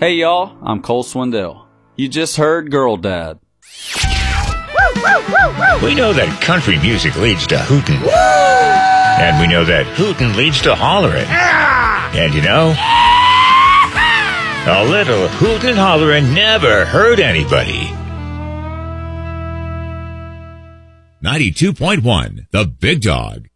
Hey y'all, I'm Cole Swindell. You just heard Girl Dad. We know that country music leads to hootin'. And we know that hootin' leads to hollerin'. And you know, a little hootin' hollerin' never hurt anybody. 92.1, The Big Dog.